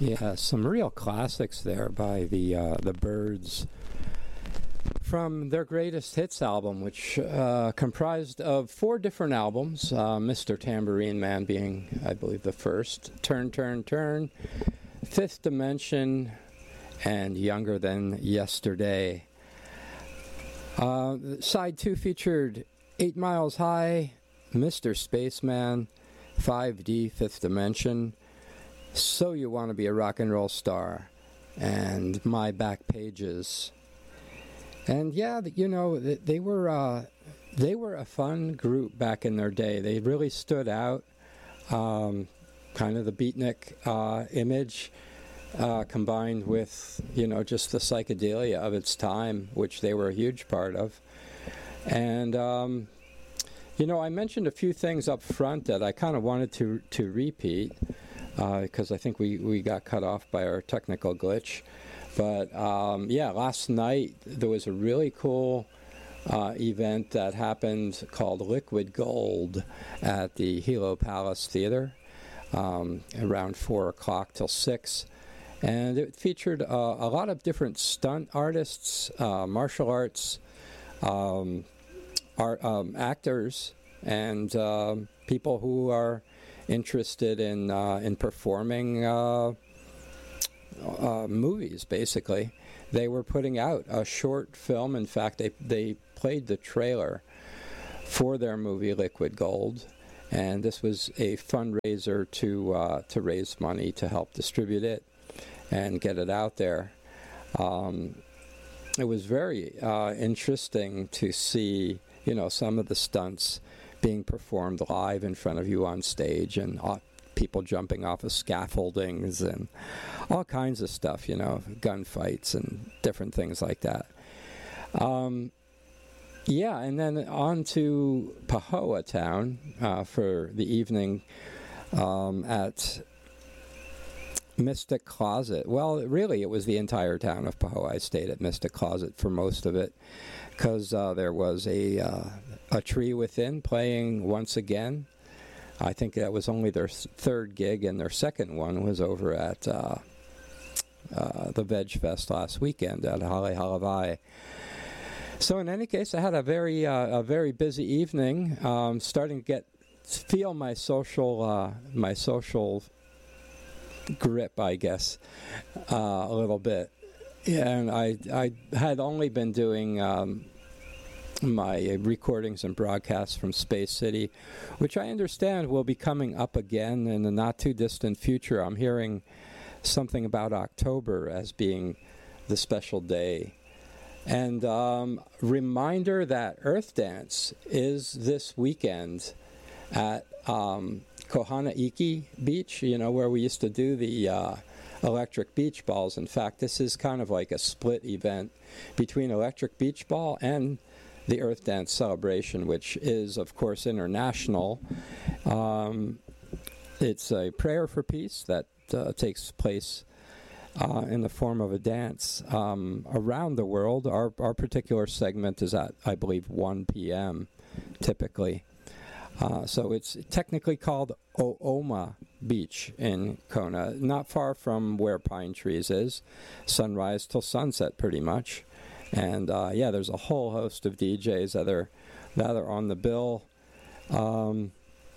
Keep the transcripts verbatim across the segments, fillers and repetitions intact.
Yeah, some real classics there by the uh, the Byrds from their greatest hits album, which uh, comprised of four different albums, uh, Mister Tambourine Man being, I believe, the first, Turn, Turn, Turn, Fifth Dimension, and Younger Than Yesterday. Uh, side two featured Eight Miles High, Mister Spaceman, five D, Fifth Dimension, So You Want to Be a Rock and Roll Star, and My Back Pages. And yeah, you know, they were uh, they were a fun group back in their day. They really stood out, um, kind of the beatnik uh, image, uh, combined with, you know, just the psychedelia of its time, which they were a huge part of. And um, you know, I mentioned a few things up front that I kind of wanted to to repeat because uh, I think we, we got cut off by our technical glitch. But um, yeah, last night there was a really cool uh, event that happened called Liquid Gold at the Hilo Palace Theater um, around four o'clock till six. And it featured uh, a lot of different stunt artists, uh, martial arts, um, art, um, actors, and um, people who are interested in uh, in performing uh, uh, movies. Basically, they were putting out a short film. In fact, they they played the trailer for their movie Liquid Gold, and this was a fundraiser to uh, to raise money to help distribute it and get it out there. Um, it was very uh, interesting to see, you know, some of the stunts being performed live in front of you on stage, and uh, people jumping off of scaffoldings and all kinds of stuff, you know, gunfights and different things like that. Um, yeah, and then on to Powhatan uh, for the evening um, at Mystic Closet. Well, really, it was the entire town of Pahoa. I stayed at Mystic Closet for most of it because uh, there was a uh, a Tree Within playing once again. I think that was only their third gig, and their second one was over at uh, uh, the Veg Fest last weekend at Hale Halavai. So in any case, I had a very uh, a very busy evening, um, starting to get feel my social uh, my social grip, I guess, uh, a little bit. Yeah, and I I had only been doing um, my recordings and broadcasts from Space City, which I understand will be coming up again in the not too distant future. I'm hearing something about October as being the special day. And um, reminder that Earth Dance is this weekend at um, Kohana Iki Beach, you know, where we used to do the uh, electric beach balls. In fact, this is kind of like a split event between Electric Beach Ball and the Earth Dance celebration, which is, of course, international. Um, it's a prayer for peace that uh, takes place uh, in the form of a dance um, around the world. Our, our particular segment is at, I believe, one p.m. typically. Uh, so it's technically called O'Oma Beach in Kona, not far from where Pine Trees is, sunrise till sunset pretty much. And uh, yeah, there's a whole host of D Js that are, that are on the bill. Um,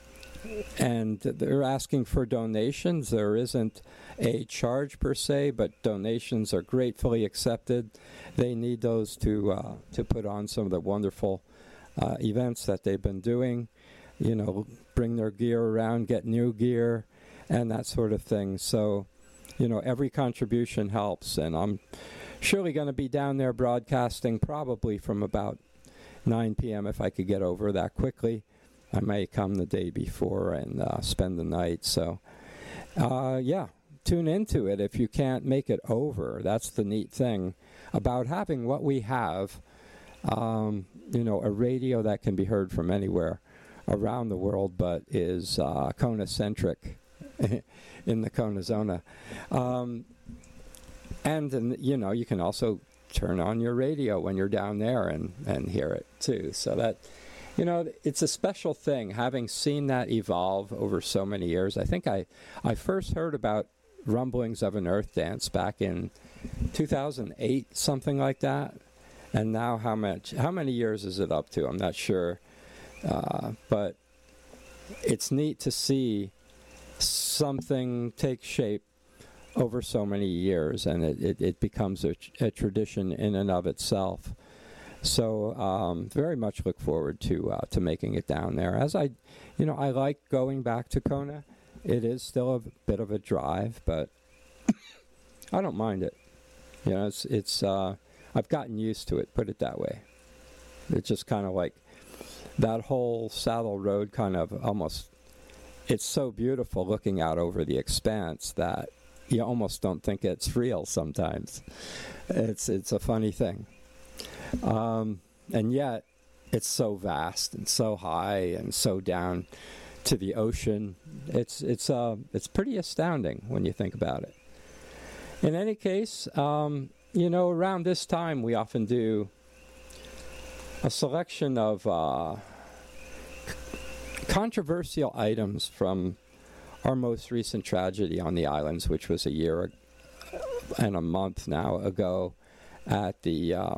and they're asking for donations. There isn't a charge per se, but donations are gratefully accepted. They need those to, uh, to put on some of the wonderful uh, events that they've been doing. You know, bring their gear around, get new gear, and that sort of thing. So, you know, every contribution helps, and I'm surely going to be down there broadcasting probably from about nine p.m. if I could get over that quickly. I may come the day before and uh, spend the night. So, uh, yeah, tune into it if you can't make it over. That's the neat thing about having what we have, um, you know, a radio that can be heard from anywhere around the world, but is uh, Kona-centric in the Kona zona. Um, and, and, you know, you can also turn on your radio when you're down there and, and hear it, too. So that, you know, it's a special thing, having seen that evolve over so many years. I think I, I first heard about rumblings of an Earth dance back in two thousand eight, something like that. And now how much? How many years is it up to? I'm not sure. Uh, but it's neat to see something take shape over so many years, and it, it, it becomes a, a tradition in and of itself. So um, very much look forward to uh, to making it down there. As I, you know, I like going back to Kona. It is still a bit of a drive, but I don't mind it. You know, it's it's. Uh, I've gotten used to it, put it that way. It's just kind of like that whole Saddle Road kind of almost, it's so beautiful looking out over the expanse that you almost don't think it's real sometimes. It's it's a funny thing. Um, and yet, it's so vast and so high and so down to the ocean. It's, it's, uh, it's pretty astounding when you think about it. In any case, um, you know, around this time, we often do a selection of uh, controversial items from our most recent tragedy on the islands, which was a year and a month now ago at the uh,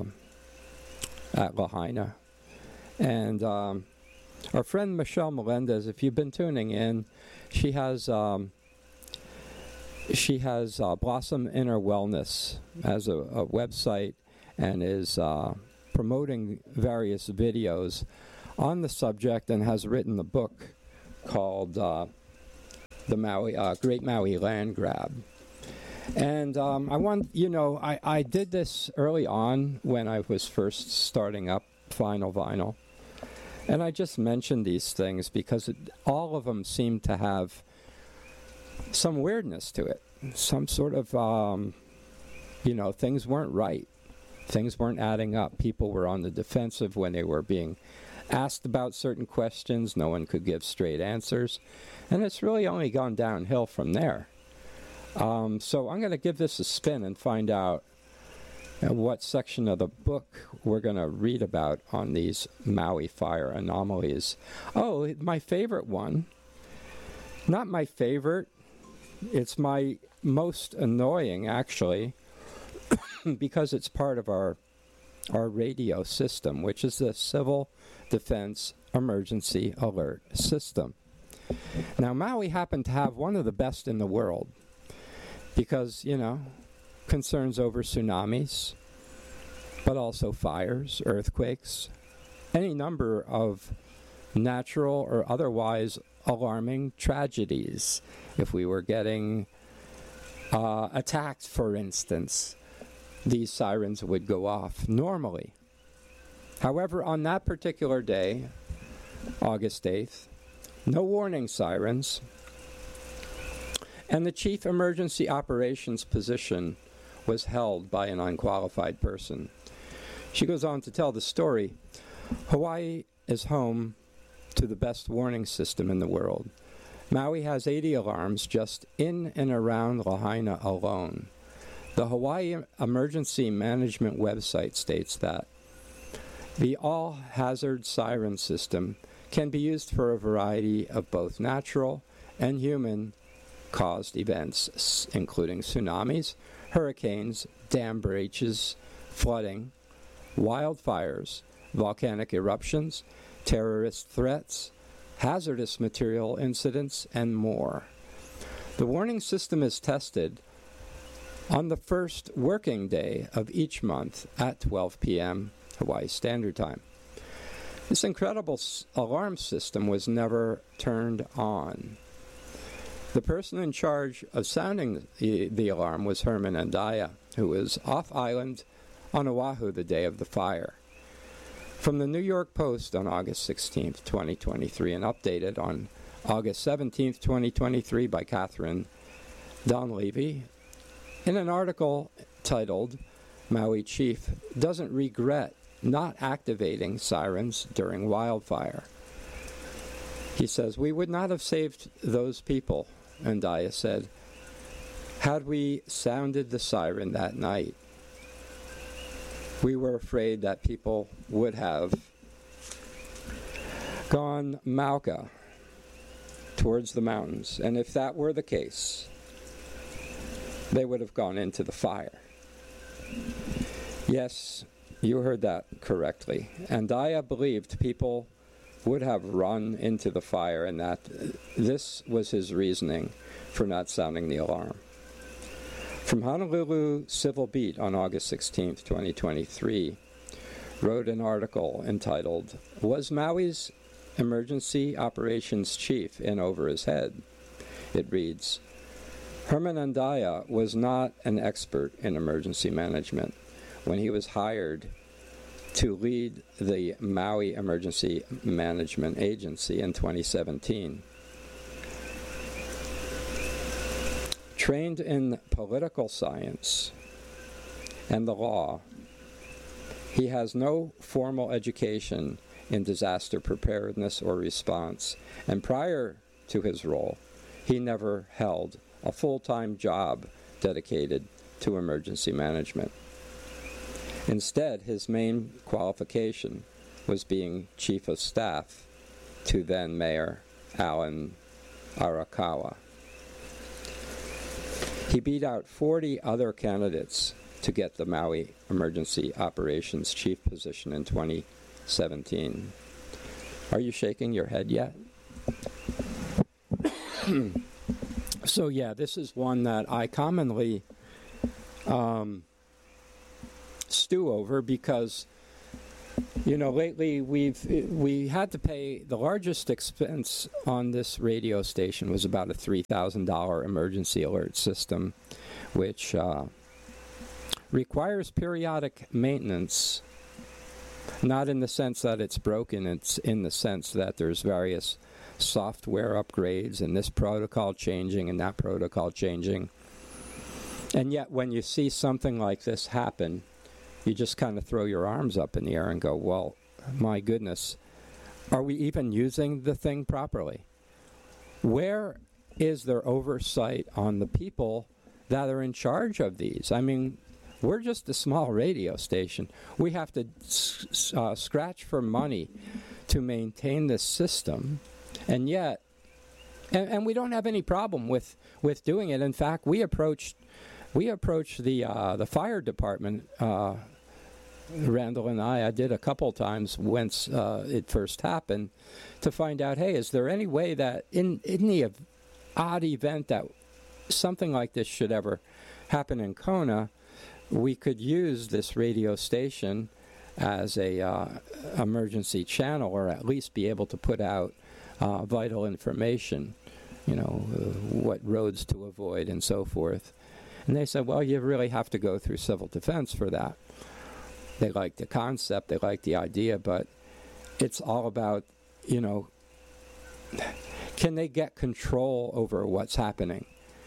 at Lahaina. And um, our friend Michelle Melendez, if you've been tuning in, she has... Um, She has uh, Blossom Inner Wellness as a, a website and is uh, promoting various videos on the subject and has written a book called uh, The Maui uh, Great Maui Land Grab. And um, I want, you know, I, I did this early on when I was first starting up Final Vinyl. And I just mentioned these things because it, all of them seem to have some weirdness to it. Some sort of, um, you know, things weren't right. Things weren't adding up. People were on the defensive when they were being asked about certain questions. No one could give straight answers. And it's really only gone downhill from there. Um, so I'm going to give this a spin and find out uh, what section of the book we're going to read about on these Maui fire anomalies. Oh, my favorite one. Not my favorite. It's my most annoying, actually, because it's part of our our radio system, which is the Civil Defense Emergency Alert System. Now, Maui happened to have one of the best in the world because, you know, concerns over tsunamis, but also fires, earthquakes, any number of natural or otherwise alarming tragedies. If we were getting uh, attacked, for instance, these sirens would go off normally. However, on that particular day, August eighth, no warning sirens, and the chief emergency operations position was held by an unqualified person. She goes on to tell the story. Hawaii is home to the best warning system in the world. Maui has eighty alarms just in and around Lahaina alone. The Hawaii Emergency Management website states that the all-hazard siren system can be used for a variety of both natural and human-caused events, including tsunamis, hurricanes, dam breaches, flooding, wildfires, volcanic eruptions, terrorist threats, hazardous material incidents, and more. The warning system is tested on the first working day of each month at twelve p.m. Hawaii Standard Time. This incredible s- alarm system was never turned on. The person in charge of sounding the, the alarm was Herman Andaya, who was off-island on Oahu the day of the fire. From the New York Post on August sixteenth, twenty twenty-three, and updated on August seventeenth, twenty twenty-three by Catherine Donlevy, in an article titled, Maui Chief Doesn't Regret Not Activating Sirens During Wildfire. He says, "We would not have saved those people," Andaya said, "had we sounded the siren that night. We were afraid that people would have gone Mauka towards the mountains. And if that were the case, they would have gone into the fire. Yes, you heard that correctly. Andaya believed people would have run into the fire, and that this was his reasoning for not sounding the alarm. From Honolulu Civil Beat on August sixteenth, twenty twenty-three, wrote an article entitled, "Was Maui's Emergency Operations Chief in over his head?" It reads, Herman Andaya was not an expert in emergency management when he was hired to lead the Maui Emergency Management Agency in twenty seventeen. Trained in political science and the law, he has no formal education in disaster preparedness or response, and prior to his role, he never held a full-time job dedicated to emergency management. Instead, his main qualification was being chief of staff to then Mayor Alan Arakawa. He beat out forty other candidates to get the Maui Emergency Operations Chief position in twenty seventeen. Are you shaking your head yet? So yeah, this is one that I commonly um, stew over because, you know, lately we've we had to pay the largest expense on this radio station was about a three thousand dollars emergency alert system, which uh, requires periodic maintenance. Not in the sense that it's broken, it's in the sense that there's various software upgrades and this protocol changing and that protocol changing. And yet when you see something like this happen, you just kind of throw your arms up in the air and go, well, my goodness, are we even using the thing properly? Where is there oversight on the people that are in charge of these? I mean, we're just a small radio station. We have to uh, scratch for money to maintain this system, and yet, and, and we don't have any problem with, with doing it. In fact, we approached we approached the uh, the fire department. Uh, Randall and I, I did a couple times once uh, it first happened, to find out, hey, is there any way that in in the odd event that something like this should ever happen in Kona, we could use this radio station as a uh, emergency channel, or at least be able to put out uh, vital information, you know, uh, what roads to avoid and so forth. And they said, well, you really have to go through civil defense for that. They like the concept, they like the idea, but it's all about, you know, can they get control over what's happening?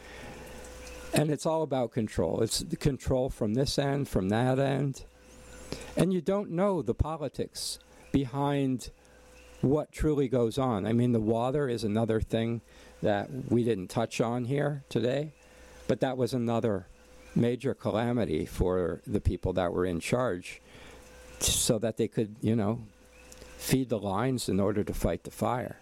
And it's all about control. It's the control from this end, from that end. And you don't know the politics behind what truly goes on. I mean, the water is another thing that we didn't touch on here today, but that was another major calamity for the people that were in charge, so that they could, you know, feed the lines in order to fight the fire.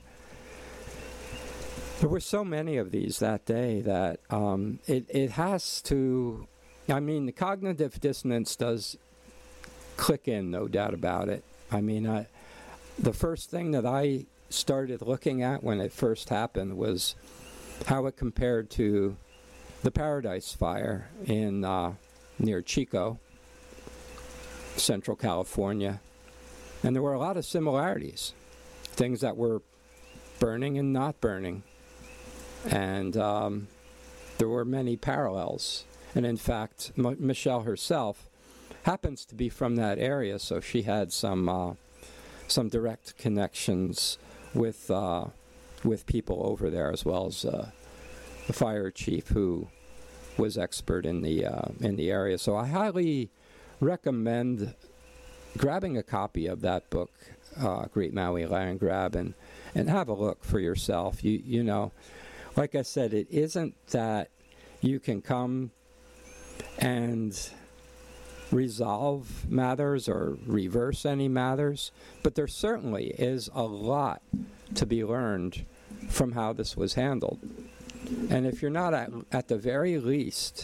There were so many of these that day that um, it, it has to, I mean, the cognitive dissonance does click in, no doubt about it. I mean, I, the first thing that I started looking at when it first happened was how it compared to the Paradise Fire in uh, near Chico, Central California. And there were a lot of similarities, things that were burning and not burning. And um, there were many parallels. And in fact, M- Michelle herself happens to be from that area, so she had some uh, some direct connections with uh, with people over there, as well as uh, the fire chief, who was expert in the uh, in the area. So I highly recommend grabbing a copy of that book, uh, Great Maui Land Grab, and and have a look for yourself. You you know. Like I said, it isn't that you can come and resolve matters or reverse any matters, but there certainly is a lot to be learned from how this was handled. And if you're not at, at the very least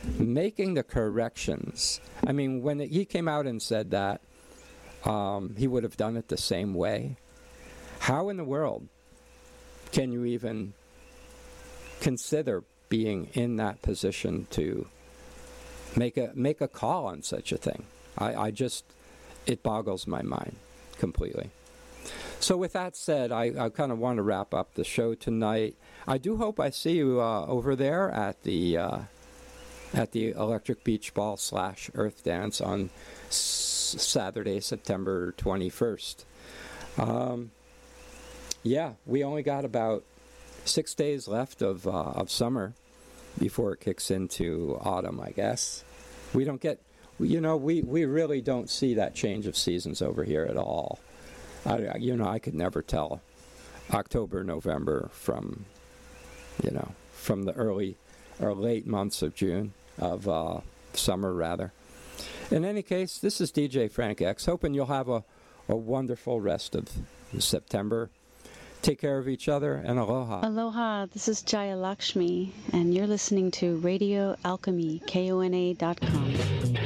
making the corrections. I mean, when it, he came out and said that, um, he would have done it the same way. How in the world can you even consider being in that position to make a make a call on such a thing? I, I just, it boggles my mind completely. So with that said, I, I kind of want to wrap up the show tonight. I do hope I see you uh, over there at the uh, at the Electric Beach Ball slash Earth Dance on s- Saturday, September twenty-first. Um, yeah, we only got about six days left of uh, of summer before it kicks into autumn, I guess. We don't get, you know, we, we really don't see that change of seasons over here at all. I, you know, I could never tell October, November from, you know, from the early or late months of June, of uh, summer rather. In any case, this is D J Frank X, hoping you'll have a, a wonderful rest of September. Take care of each other, and aloha. Aloha, this is Jaya Lakshmi, and you're listening to Radio Alchemy, K O N A dot com.